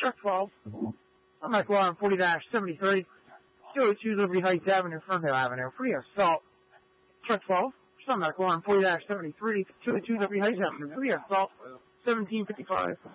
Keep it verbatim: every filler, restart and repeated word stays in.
Truck twelve. I'm at one forty seventy-three. two oh two Liberty Heights Avenue, Ferndale Avenue. Free assault. Truck twelve. Some at one forty seventy-three. two oh two Liberty Heights Avenue. Free assault. seventeen fifty-five.